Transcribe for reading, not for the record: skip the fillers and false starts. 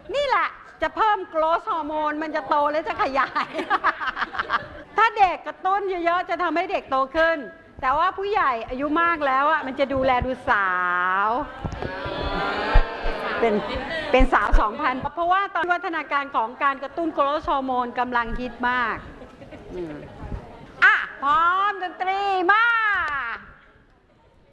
นี่แหละจะเพิ่มโกรทฮอร์โมนมันจะโตและจะขยาย ถ้าเด็กกระตุ้นเยอะๆจะทำให้เด็กโตขึ้นแต่ว่าผู้ใหญ่อายุมากแล้วอ่ะมันจะดูแลดูสาวเป็นสาว 2,000 เพราะว่าตอนวัฒนาการของการกระตุ้นโกรทฮอร์โมนกำลังฮิตมากอ่ะพร้อมดนตรีมา